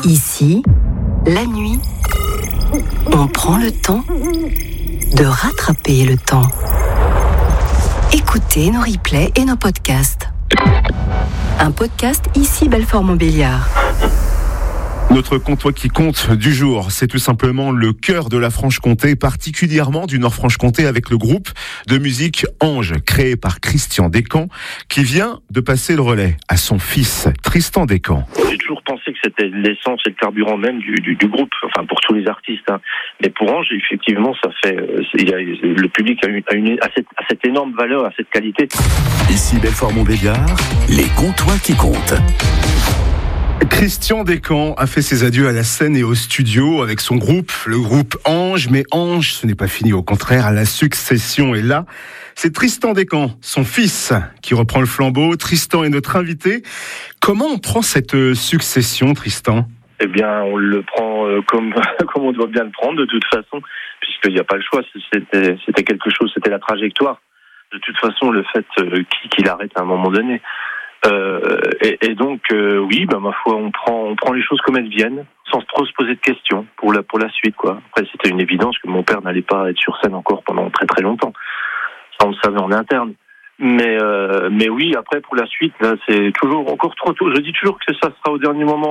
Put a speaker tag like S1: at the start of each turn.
S1: Ici, la nuit, on prend le temps de rattraper le temps. Écoutez nos replays et nos podcasts. Un podcast Ici Belfort-Montbéliard.
S2: Notre comptoir qui compte du jour, c'est tout simplement le cœur de la Franche-Comté, particulièrement du Nord-Franche-Comté, avec le groupe de musique Ange, créé par Christian Descamps, qui vient de passer le relais à son fils, Tristan Descamps.
S3: J'ai toujours pensé que c'était l'essence et le carburant même du groupe, enfin pour tous les artistes. Hein. Mais pour Ange, effectivement, le public a cette énorme valeur, a cette qualité.
S4: Ici Belfort-Montbéliard, les comptoirs qui comptent.
S2: Christian Descamps a fait ses adieux à la scène et au studio avec son groupe, le groupe Ange. Mais Ange, ce n'est pas fini, au contraire, la succession est là. C'est Tristan Descamps, son fils, qui reprend le flambeau. Tristan est notre invité. Comment on prend cette succession, Tristan ?
S3: Eh bien, on le prend comme on doit bien le prendre, de toute façon, puisqu'il n'y a pas le choix. C'était quelque chose, c'était la trajectoire. De toute façon, le fait qu'il arrête à un moment donné. Donc, oui, ma foi, on prend les choses comme elles viennent, sans trop se poser de questions pour la suite, quoi. Après, c'était une évidence que mon père n'allait pas être sur scène encore pendant très très longtemps. Ça, on le savait en interne. Mais oui, après, pour la suite, là, c'est toujours encore trop tôt. Je dis toujours que ça sera au dernier moment.